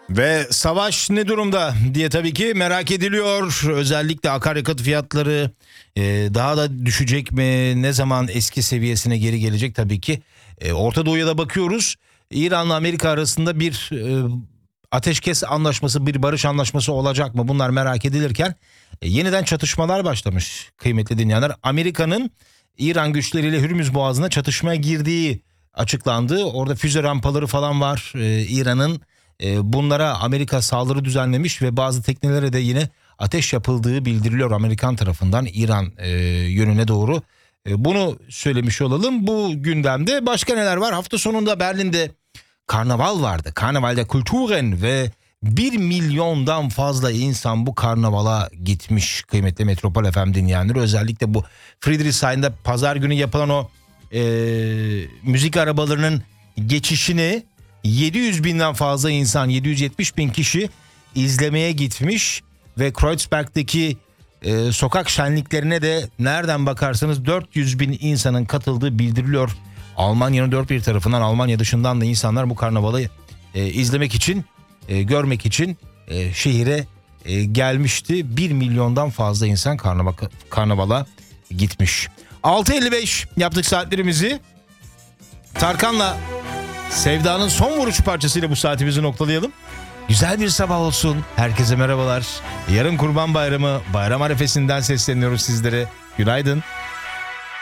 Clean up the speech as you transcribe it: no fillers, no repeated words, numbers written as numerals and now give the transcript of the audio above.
Ve savaş ne durumda diye tabii ki merak ediliyor. Özellikle akaryakıt fiyatları daha da düşecek mi? Ne zaman eski seviyesine geri gelecek tabii ki. Orta Doğu'ya da bakıyoruz. İran'la Amerika arasında bir ateşkes anlaşması, bir barış anlaşması olacak mı? Bunlar merak edilirken yeniden çatışmalar başlamış kıymetli dinleyenler. Amerika'nın İran güçleriyle Hürmüz Boğazı'na çatışmaya girdiği açıklandı. Orada füze rampaları falan var. İran'ın bunlara Amerika saldırı düzenlemiş ve bazı teknelere de yine ateş yapıldığı bildiriliyor Amerikan tarafından İran yönüne doğru. Bunu söylemiş olalım. Bu gündemde başka neler var? Hafta sonunda Berlin'de karnaval vardı. Karnavalde Kulturen ve 1 milyondan fazla insan bu karnavala gitmiş kıymetli Metropol FM dinleyenleri. Özellikle bu Friedrichshain'de pazar günü yapılan o müzik arabalarının geçişini 700 binden fazla insan, 770 bin kişi izlemeye gitmiş ve Kreuzberg'deki sokak şenliklerine de nereden bakarsanız 400 bin insanın katıldığı bildiriliyor. Almanya'nın dört bir tarafından, Almanya dışından da insanlar bu karnavalı izlemek için, görmek için şehire gelmişti. 1 milyondan fazla insan karnavala gitmiş. 6.55 yaptık saatlerimizi. Tarkan'la Sevda'nın son vuruş parçasıyla bu saatimizi noktalayalım. Güzel bir sabah olsun. Herkese merhabalar. Yarın Kurban Bayramı, bayram arefesinden sesleniyoruz sizlere. Günaydın.